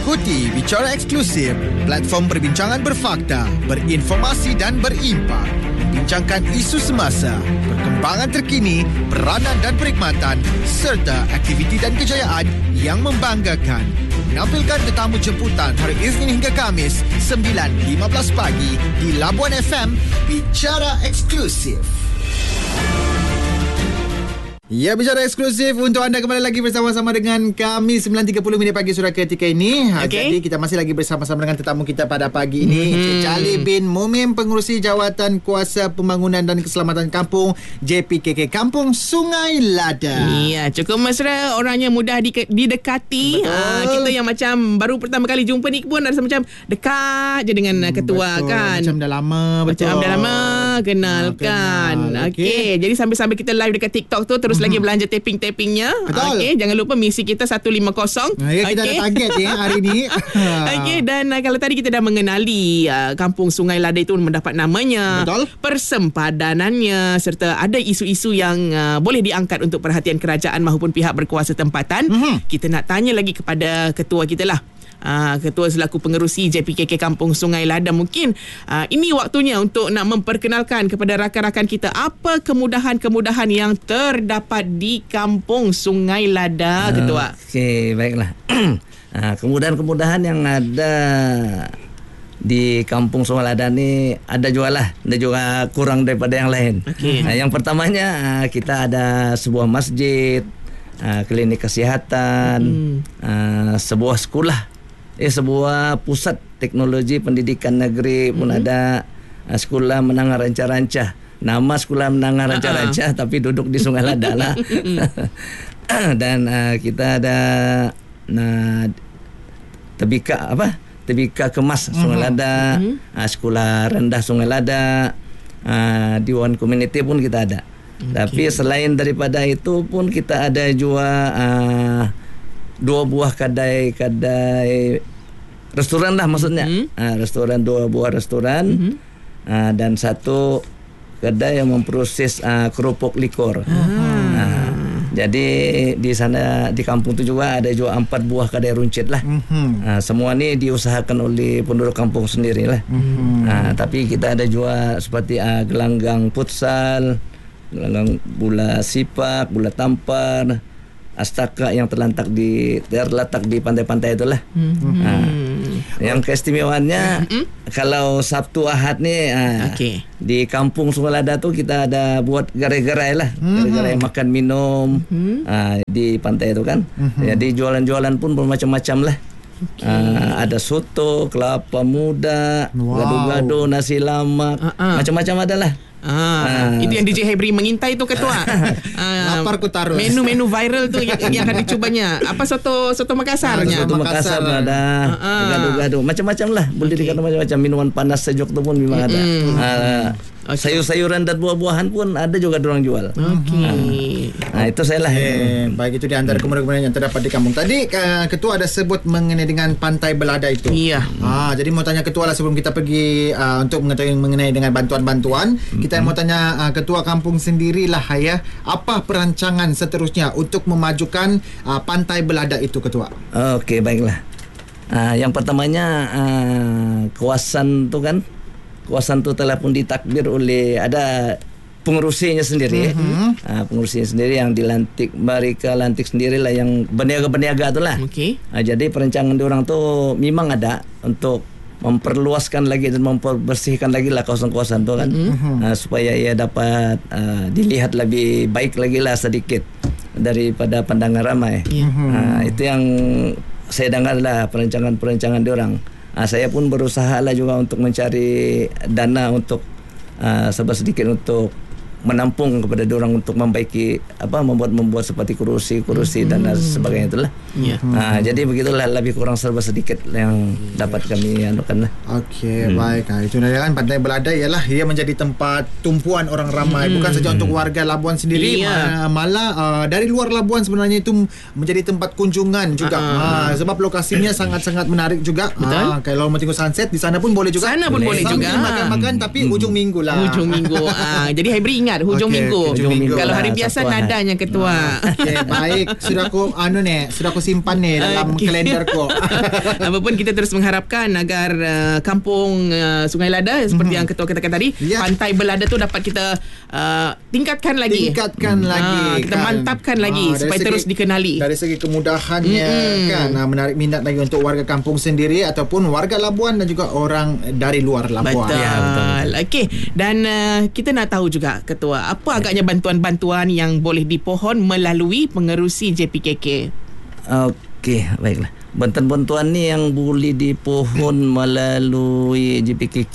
Ikuti Bicara Eksklusif, platform perbincangan berfakta, berinformasi dan berimpak. Bincangkan isu semasa, perkembangan terkini, peranan dan perkhidmatan serta aktiviti dan kejayaan yang membanggakan. Menampilkan tetamu jemputan hari Isnin hingga Khamis 9.15 pagi di Labuan FM. Bicara Eksklusif. Ya, Bicara Eksklusif untuk anda kembali lagi bersama-sama dengan kami 9.30 minit pagi surat ketika ini. Jadi kita masih lagi bersama-sama dengan tetamu kita pada pagi ini, Encik Charlie bin Mumim, Pengerusi Jawatan Kuasa Pembangunan dan Keselamatan Kampung JPKK Kampung Sungai Lada. Ya, cukup mesra, orangnya mudah didekati. Kita yang macam baru pertama kali jumpa ni pun rasa macam dekat je dengan ketua. Betul. Kan. Macam dah lama. Macam dah lama kenalkan. Okey, jadi sambil-sambil kita live dekat TikTok tu terus lagi belanja taping-tapingnya. Okey, jangan lupa misi kita 150. Ya, kita ada target hari ni. Okey, dan kalau tadi kita dah mengenali Kampung Sungai Lada itu mendapat namanya, betul, persempadanannya serta ada isu-isu yang boleh diangkat untuk perhatian kerajaan maupun pihak berkuasa tempatan. Kita nak tanya lagi kepada ketua kita lah. Ketua selaku pengerusi JPKK Kampung Sungai Lada. Mungkin ini waktunya untuk nak memperkenalkan kepada rakan-rakan kita apa kemudahan-kemudahan yang terdapat di Kampung Sungai Lada, Ketua. Okey, baiklah. Kemudahan-kemudahan yang ada di Kampung Sungai Lada ni ada juga kurang daripada yang lain. Yang pertamanya kita ada sebuah masjid, klinik kesihatan, sebuah sekolah, sebuah pusat teknologi pendidikan negeri pun ada, sekolah menengah rancah-rancah. Nama sekolah menengah rancah-rancah tapi duduk di Sungai Lada lah. Dan kita ada Tebika Kemas Sungai Lada, sekolah rendah Sungai Lada, Dewan Komuniti pun kita ada. Tapi selain daripada itu pun kita ada juga 2 buah kedai restoran lah maksudnya. Restoran, 2 buah restoran, dan 1 kedai yang memproses kerupuk likor. Jadi di sana di kampung tu juga ada juga 4 buah kedai runcit lah. Semua ni diusahakan oleh penduduk kampung sendiri lah. Tapi kita ada juga seperti gelanggang futsal, gelanggang bola sipak, bola tampar, astaka yang terletak di pantai-pantai itulah. Yang keistimewaannya kalau Sabtu Ahad ni di Kampung Sungai Lada tu kita ada buat gerai-gerai lah, gerai-gerai makan minum di pantai itu kan. Jadi jualan-jualan pun bermacam-macam lah. Ada soto, kelapa muda, gado-gado, nasi lemak, macam-macam ada lah. Itu yang DJ Hebri mengintai tu, Ketua. Lapar ku taruh. Menu-menu viral tu yang akan dicubanya. Apa soto Makassarnya? Soto Makassar ada, gado-gado, macam-macam lah. Boleh dikatakan macam-macam. Minuman panas sejuk tu pun memang ada. Sayur-sayuran dan buah-buahan pun ada juga dorang jual. Itu saya lah. Baik, itu di antara kemudahan yang terdapat di kampung. Tadi Ketua ada sebut mengenai dengan Pantai Belada itu. Iya. Jadi mau tanya Ketua lah sebelum kita pergi untuk mengetahui mengenai dengan bantuan-bantuan. Kita mau tanya Ketua kampung sendirilah ya, apa perancangan seterusnya untuk memajukan Pantai Belada itu, Ketua? Okey, baiklah. Yang pertamanya kawasan tu telah pun ditakbir oleh ada pengerusinya sendiri. Pengerusinya sendiri yang dilantik, mereka lantik sendirilah yang berniaga-berniaga itulah. Jadi perancangan diorang tu memang ada untuk memperluaskan lagi dan mempersihkan lagi lah kawasan-kawasan tu kan, supaya ia dapat dilihat lebih baik lagi lah sedikit daripada pandangan ramai. Itu yang saya dengar lah perancangan diorang. Saya pun berusaha lah juga untuk mencari dana untuk sebab sedikit untuk menampung kepada diorang untuk membaiki membuat seperti kerusi dan sebagainya itulah. Jadi begitulah, lebih kurang serba sedikit yang dapat kami anukan lah. Okey, baik. Itu kan Pantai Belada ialah ia menjadi tempat tumpuan orang ramai, bukan saja untuk warga Labuan sendiri, malah dari luar Labuan sebenarnya itu menjadi tempat kunjungan juga. Sebab lokasinya sangat-sangat menarik juga. Kalau mau tengok sunset di sana pun boleh juga. Sana pun boleh juga. Makan-makan tapi ujung minggu lah. Ujung minggu. Jadi Hebri ingat ingat hujung minggu. hujung minggu. Kalau hari lah, biasa Sabtu Ahad. nadanya ketua. Okey, baik. Sudah aku simpan ni dalam kalender ko. Apapun kita terus mengharapkan agar kampung Sungai Lada seperti yang ketua katakan tadi, Ya. Pantai Belada tu dapat kita tingkatkan lagi. Kita mantapkan lagi dari supaya segi- terus dikenali. Dari segi kemudahannya kan, menarik minat lagi untuk warga kampung sendiri ataupun warga Labuan dan juga orang dari luar Labuan. Betul. Ya, betul. Okey, dan kita nak tahu juga ketua, apa agaknya bantuan-bantuan yang boleh dipohon melalui pengerusi JPKK? Okey, baiklah. Bantuan-bantuan ni yang boleh dipohon melalui JPKK.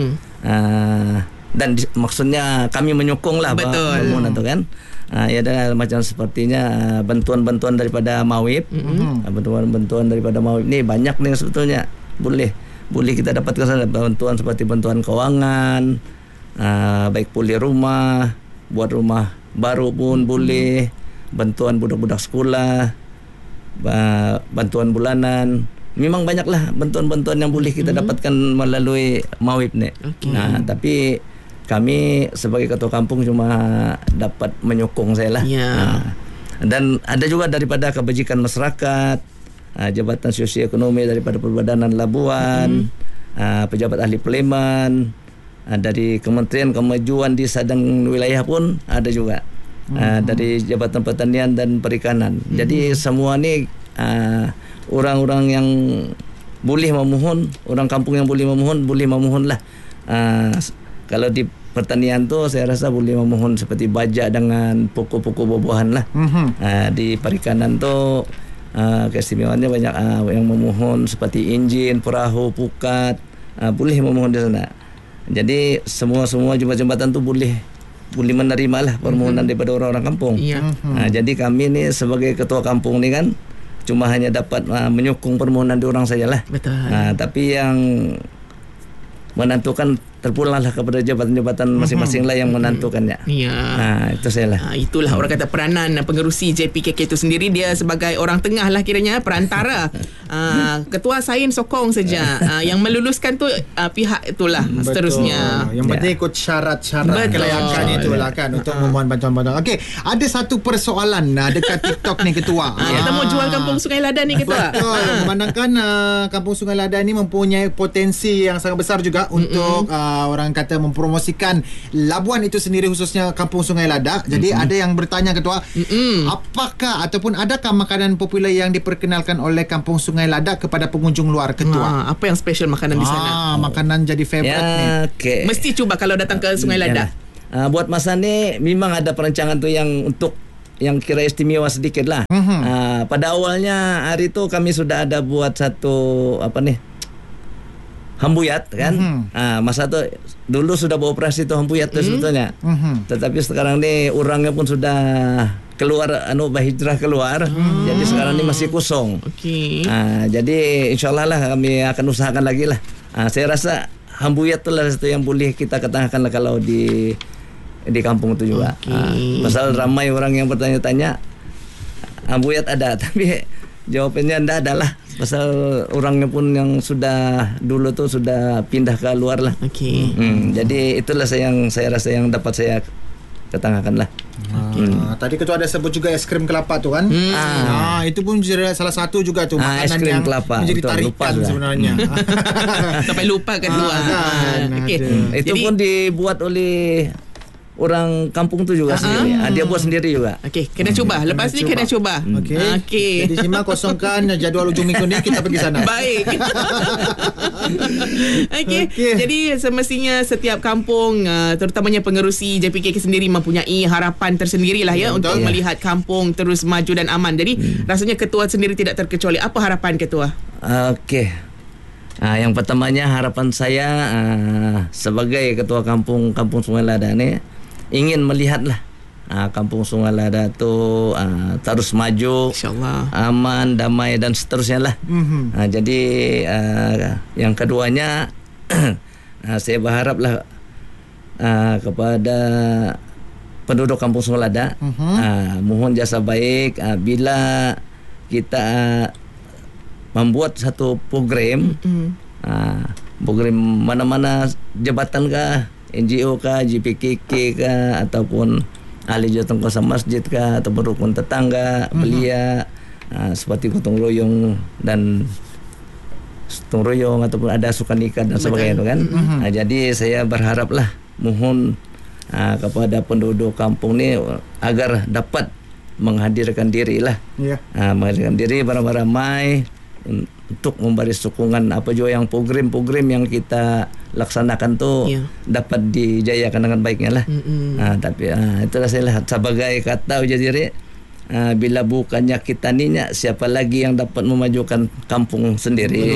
Dan maksudnya kami menyokong lah permohonan tu kan. Ya ada macam sepertinya bantuan-bantuan daripada MAWIP. Bantuan-bantuan daripada MAWIP ni banyak nih sebetulnya. Boleh kita dapatkan sana bantuan seperti bantuan kewangan, baik pulih rumah, buat rumah baru pun boleh, bantuan budak-budak sekolah, bantuan bulanan. Memang banyaklah bantuan-bantuan yang boleh kita dapatkan melalui MAWIP ni. Tapi kami sebagai ketua kampung cuma dapat menyokong saya lah. Dan ada juga daripada kebajikan masyarakat, Jabatan Sosioekonomi daripada Perbadanan Labuan, pejabat ahli Peleman, dari Kementerian Kemajuan di Sadang Wilayah pun ada juga, dari Jabatan Pertanian dan Perikanan. Jadi semua ni orang-orang yang boleh memohon, orang kampung yang boleh memohon lah. Kalau di pertanian tu saya rasa boleh memohon seperti baja dengan pokok-pokok buah-buahan lah. Di perikanan tu keistimewaannya banyak yang memohon seperti enjin, perahu, pukat, boleh memohon di sana. Jadi semua jembatan tu boleh menerima lah permohonan daripada orang-orang kampung. Jadi kami ni sebagai ketua kampung ni kan cuma hanya dapat menyokong permohonan diorang sajalah. Betul. Tapi yang menentukan terpulanglah kepada jabatan-jabatan masing-masing lah yang menentukannya. Itu saya lah. Itulah orang kata peranan pengerusi JPKK itu sendiri, dia sebagai orang tengah lah kiranya, perantara. Ketua sain sokong saja. Yang meluluskan tu pihak itulah. Betul. Seterusnya. Yang penting ikut syarat-syarat kelayakan itulah kan untuk memohon bantuan-bantuan. Okey, ada satu persoalan dekat TikTok ni ketua. Kita mau jual kampung Sungai Lada ni ketua. Betul. Memandangkan kampung Sungai Lada ni mempunyai potensi yang sangat besar juga untuk orang kata mempromosikan Labuan itu sendiri, khususnya kampung Sungai Lada. Jadi ada yang bertanya ketua, apakah ataupun adakah makanan popular yang diperkenalkan oleh kampung Sungai Lada kepada pengunjung luar ketua? Apa yang special makanan di sana? Makanan jadi favourite ni. Okay. Mesti cuba kalau datang ke Sungai Lada. Buat masa ni memang ada perancangan tu yang untuk yang kira istimewa sedikit lah. Pada awalnya hari tu kami sudah ada buat satu hambuyat kan. Masa tu dulu sudah beroperasi tu hambuyat tu sebetulnya. Tetapi sekarang ni orangnya pun sudah keluar berhijrah keluar. Jadi sekarang ni masih kosong. Jadi insyaallah lah kami akan usahakan lagi lah. Saya rasa hambuyat tu lah satu yang boleh kita ketengahkan lah kalau di kampung tu juga. Pasal ramai orang yang bertanya-tanya, hambuyat ada tapi jawapannya tidak ada lah. Pasal orangnya pun yang sudah dulu tu sudah pindah ke luar lah. Jadi itulah saya rasa yang dapat saya ketengahkan lah. Tadi ketua ada sebut juga es krim kelapa tu kan. Itu pun salah satu juga tu makanan es krim yang kelapa. menjadi tarikan sebenarnya. Sampai lupa ketua. Itu pun dibuat oleh orang kampung tu juga sendiri. Dia buat sendiri juga. Kena cuba. Lepas ni kena cuba. Jadi Sima kosongkan jadual ujung minggu ni kita pergi sana. Baik. Jadi semestinya setiap kampung, terutamanya pengerusi JPKK sendiri mempunyai harapan tersendiri lah untuk melihat kampung terus maju dan aman. Jadi rasanya ketua sendiri tidak terkecuali. Apa harapan ketua? Yang pertamanya harapan saya sebagai ketua kampung Sungai Lada ni ingin melihatlah kampung Sungai Lada tu terus maju, InsyaAllah, aman, damai dan seterusnya lah. Jadi yang keduanya saya berharaplah kepada penduduk kampung Sungai Lada, mohon jasa baik bila kita membuat satu program, program mana-mana jabatan kah NGO kah, GPKK kah, ataupun ahli jawatankuasa masjid kah, ataupun rukun tetangga, belia, seperti gotong royong dan gotong royong ataupun ada sukan ikan dan sebagainya itu kan. Jadi saya berharaplah mohon kepada penduduk kampung ni agar dapat menghadirkan diri lah, menghadirkan diri beramai-ramai untuk memberi sokongan apa juga yang program-program yang kita laksanakan tu dapat dijayakan dengan baiknya lah. Tapi itulah saya lah sebagai kata ujar diri, bila bukannya kita ninya, siapa lagi yang dapat memajukan kampung sendiri.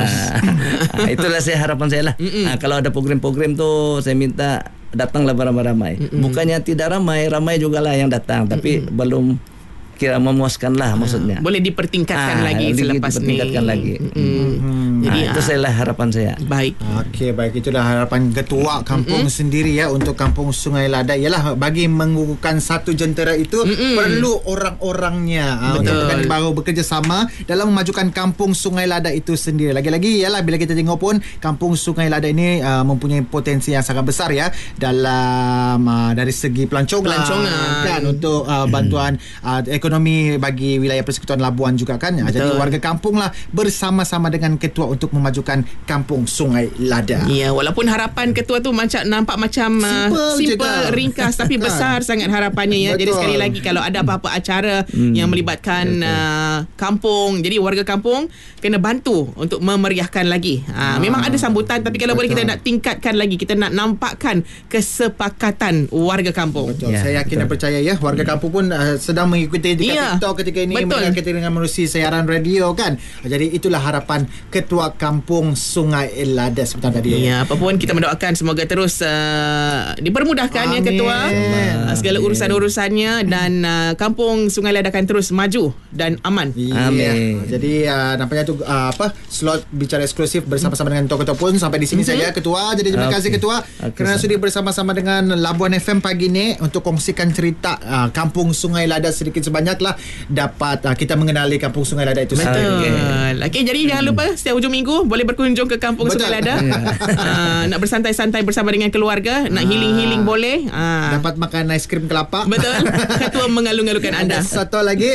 Itulah saya harapan saya lah. Kalau ada program-program tu saya minta datanglah beramai-ramai. Bukannya tidak ramai juga lah yang datang, tapi belum kira memuaskan lah maksudnya. Boleh dipertingkatkan lagi selepas ni. Lagi. Jadi itu saya harapan saya. Baik. Okey, baik, itulah harapan ketua kampung sendiri ya untuk kampung Sungai Lada. Ialah bagi mengukuhkan satu jentera itu perlu orang-orangnya untuk baru bekerjasama dalam memajukan kampung Sungai Lada itu sendiri. Lagi-lagi ialah bila kita tengok pun kampung Sungai Lada ini mempunyai potensi yang sangat besar ya dalam dari segi pelancongan kan, untuk bantuan ekonomi bagi wilayah Persekutuan Labuan juga kan. Jadi warga kampung lah bersama-sama dengan ketua untuk memajukan kampung Sungai Lada. Ya, walaupun harapan ketua tu nampak macam simple ringkas, tapi besar sangat harapannya ya. Jadi sekali lagi kalau ada apa-apa acara yang melibatkan kampung, jadi warga kampung kena bantu untuk memeriahkan lagi. Memang ada sambutan, tapi kalau boleh kita nak tingkatkan lagi, kita nak nampakkan kesepakatan warga kampung. Betul. Saya yakin dan percaya ya warga kampung pun sedang mengikuti di TikTok ketika ini, mengikuti dengan menerusi siaran radio kan. Jadi itulah harapan ketua kampung Sungai Lada sebentar tadi. Ya, apapun kita mendoakan semoga terus dipermudahkan ya ketua segala urusan-urusannya, dan kampung Sungai Lada akan terus maju dan aman. Amin. Jadi nampaknya tu slot bicara eksklusif bersama-sama dengan ketua pun sampai di sini saja ketua. Jadi terima kasih ketua kerana sudi bersama-sama dengan Labuan FM pagi ni untuk kongsikan cerita kampung Sungai Lada sedikit sebanyaklah dapat kita mengenali kampung Sungai Lada itu sendiri. Okey, jadi jangan lupa setiap hujung minggu boleh berkunjung ke kampung Sungai Lada. Nak bersantai-santai bersama dengan keluarga, nak healing-healing boleh. Dapat makan aiskrim kelapa. Betul. Ketua mengalu-alukan anda. Satu lagi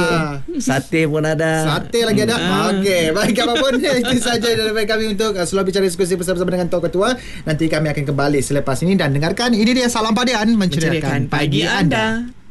sate pun ada. Sate lagi ada. Okey, baik apapun itu saja daripada kami untuk Slot Bicara Eksklusif bersama dengan Tok Ketua. Nanti kami akan kembali selepas ini dan dengarkan ini dia Salam Padian menceriakan pagi anda.